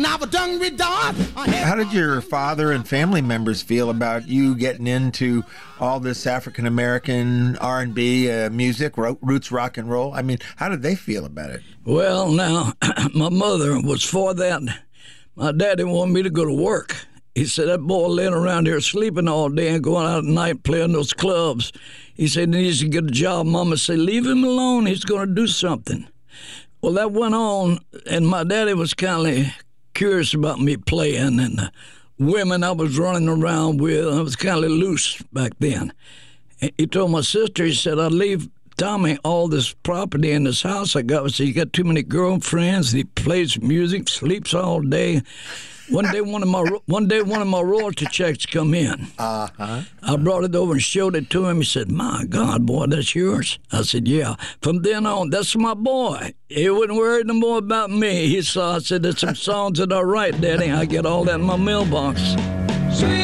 How did your father and family members feel about you getting into all this African American R&B music, roots rock and roll? I mean, how did they feel about it? Well, now, my mother was for that. My daddy wanted me to go to work. He said, that boy laying around here sleeping all day and going out at night playing those clubs. He said he needs to get a job. Mama said, leave him alone. He's going to do something. Well, that went on, and my daddy was kind of curious about me playing, and the women I was running around with, I was kind of loose back then. He told my sister, he said, I'd leave Tommy all this property in this house I got. So he got too many girlfriends. He plays music, sleeps all day. One day, one of my royalty checks come in. Uh-huh. I brought it over and showed it to him. He said, "My God, boy, that's yours." I said, "Yeah." From then on, that's my boy. He wouldn't worry no more about me. He saw. I said, "There's some songs that I write, Daddy. I get all that in my mailbox."